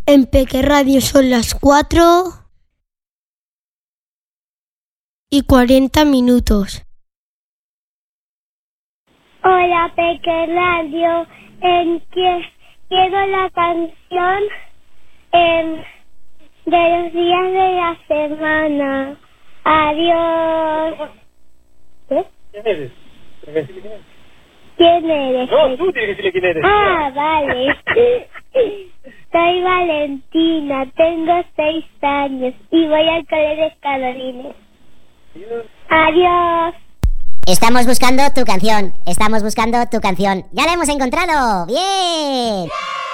En Peque Radio son las 4:40. Hola, Peque Radio. Quiero la canción de los días de la semana. Adiós. ¿Qué? ¿Quién eres? ¿Quién eres? No, tú tienes que decirle quién eres. Ah, vale. Soy Valentina, tengo 6 años y voy al colegio de Carolines. Adiós. Estamos buscando tu canción. Ya la hemos encontrado. ¡Bien!